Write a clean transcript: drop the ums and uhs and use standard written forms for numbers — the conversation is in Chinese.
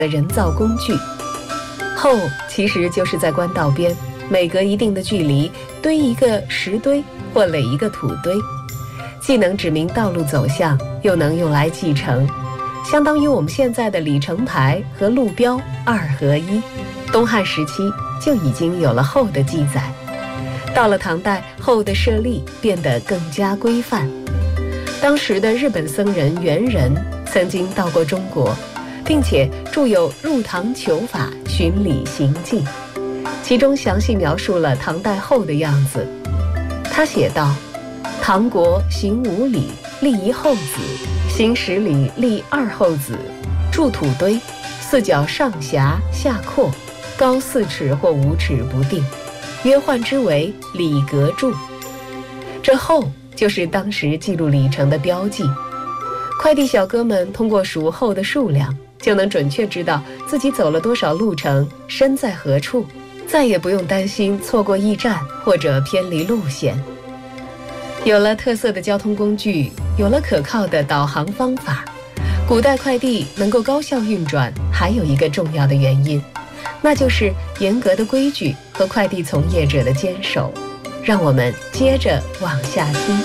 的人造工具。后其实就是在官道边，每隔一定的距离堆一个石堆或垒一个土堆，既能指明道路走向，又能用来记城，相当于我们现在的里程牌和路标2合1。东汉时期就已经有了后的记载，到了唐代，后的设立变得更加规范。当时的日本僧人元仁曾经到过中国，并且著有《入唐求法巡礼行记》，其中详细描述了唐代后的样子。他写道：唐国行5里，立1后子；行10里，立2后子。筑土堆，四角上狭下阔，高4尺或5尺不定，约唤之为里格柱。这后就是当时记录里程的标记。快递小哥们通过数后的数量，就能准确知道自己走了多少路程，身在何处，再也不用担心错过驿站或者偏离路线。有了特色的交通工具，有了可靠的导航方法，古代快递能够高效运转，还有一个重要的原因，那就是严格的规矩和快递从业者的坚守。让我们接着往下听。